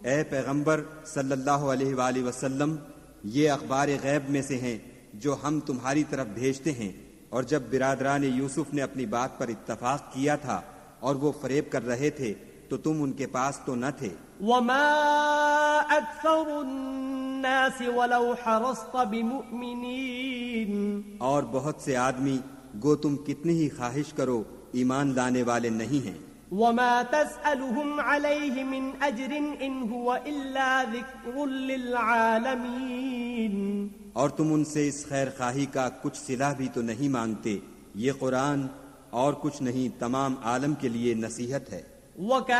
ए पैगंबर सल्लल्लाहु अलैहि वसल्लम, ये अखबार गैब में से हैं जो हम तुम्हारी तरफ भेजते हैं। और जब बिरादरान यूसुफ ने अपनी बात पर इत्तफाक किया था और वो फरेब कर रहे थे तो तुम उनके पास तो न थे। वमा अक्सरुन्नास वलौ हरस्त बिमुमिनीन, और बहुत से आदमी गो तुम कितनी ही ख्वाहिश करो ईमान लाने वाले नहीं हैं। वमा तसअलुहुम अलैहि मिन अजरिन इन हुवा इल्ला ज़िक्रुल लिल आलमीन, और तुम उनसे इस खैर खाही का कुछ सिला भी तो नहीं मांगते। ये कुरान और कुछ नहीं, तमाम आलम के लिए नसीहत है।